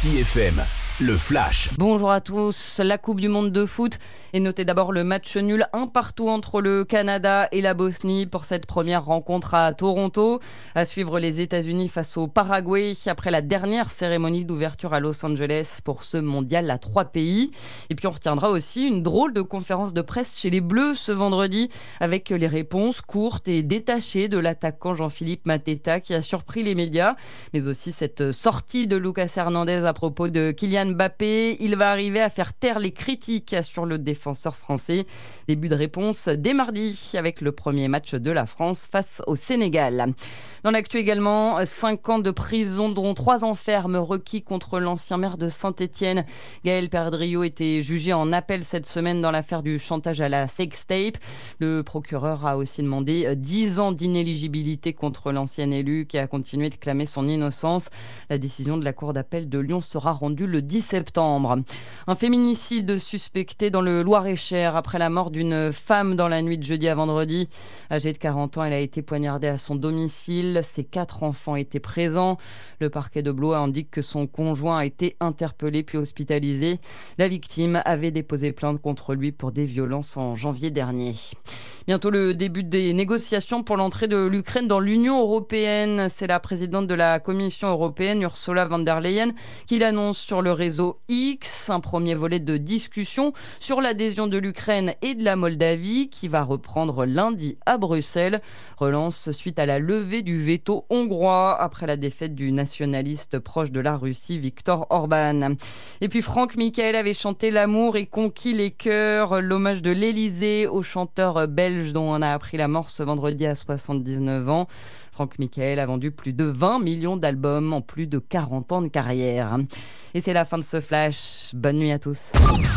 City FM, le Flash. Bonjour à tous. La Coupe du Monde de foot. Et notez d'abord le match nul 1-1 entre le Canada et la Bosnie pour cette première rencontre à Toronto. À suivre les États-Unis face au Paraguay après la dernière cérémonie d'ouverture à Los Angeles pour ce mondial à 3 pays. Et puis on retiendra aussi une drôle de conférence de presse chez les Bleus ce vendredi avec les réponses courtes et détachées de l'attaquant Jean-Philippe Mateta qui a surpris les médias. Mais aussi cette sortie de Lucas Hernandez à propos de Kylian Mbappé. Il va arriver à faire taire les critiques sur le défenseur français. Début de réponse dès mardi avec le premier match de la France face au Sénégal. Dans l'actu également, 5 ans de prison dont 3 ans ferme requis contre l'ancien maire de Saint-Étienne. Gaël Perdriau était jugé en appel cette semaine dans l'affaire du chantage à la sextape. Le procureur a aussi demandé 10 ans d'inéligibilité contre l'ancien élu qui a continué de clamer son innocence. La décision de la Cour d'appel de Lyon sera rendue le 10 septembre. Un féminicide suspecté dans le Loir-et-Cher après la mort d'une femme dans la nuit de jeudi à vendredi. Âgée de 40 ans, elle a été poignardée à son domicile. Ses 4 enfants étaient présents. Le parquet de Blois indique que son conjoint a été interpellé puis hospitalisé. La victime avait déposé plainte contre lui pour des violences en janvier dernier. Bientôt le début des négociations pour l'entrée de l'Ukraine dans l'Union européenne. C'est la présidente de la Commission européenne, Ursula von der Leyen, qui l'annonce sur le réseau X. Un premier volet de discussion sur l'adhésion de l'Ukraine et de la Moldavie qui va reprendre lundi à Bruxelles. Relance suite à la levée du veto hongrois après la défaite du nationaliste proche de la Russie, Viktor Orban. Et puis Franck Michael avait chanté l'amour et conquis les cœurs. L'hommage de l'Élysée au chanteur belge dont on a appris la mort ce vendredi à 79 ans. Franck Michael a vendu plus de 20 millions d'albums en plus de 40 ans de carrière. Et c'est la fin de ce flash. Bonne nuit à tous.